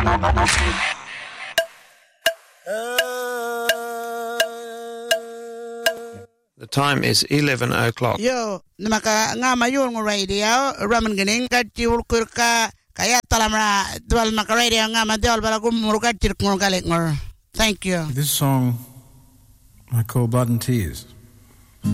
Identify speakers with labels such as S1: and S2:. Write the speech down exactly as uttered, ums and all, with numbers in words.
S1: The time is eleven o'clock.
S2: Yo, namaka nga mayon ng radio, raman ganing ka tiwul ka kaya talamra dual maka radio nga madial bala gumurka tirkung galing ngor. Thank you.
S3: This song I call Blood and Tears.